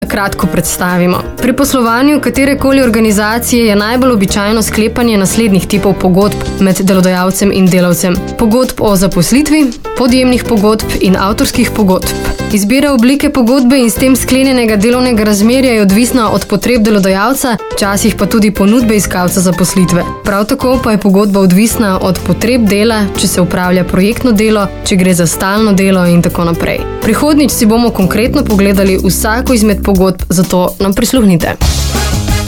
kratko predstavimo. Pri poslovanju katerekoli organizacije je najbolj običajno sklepanje naslednjih tipov pogodb med delodajalcem in delavcem. Pogodb o zaposlitvi, podjemnih pogodb in avtorskih pogodb. Izbira oblike pogodbe in s tem sklenjenega delovnega razmerja je odvisna od potreb delodajalca, včasih pa tudi ponudbe iskalca zaposlitve. Prav tako pa je pogodba odvisna od potreb dela, če se upravlja projektno delo, če gre za stalno delo in tako naprej. Prihodnjič si bomo konkretno pogledali vsako izmed pogodb, zato nam prisluhnite.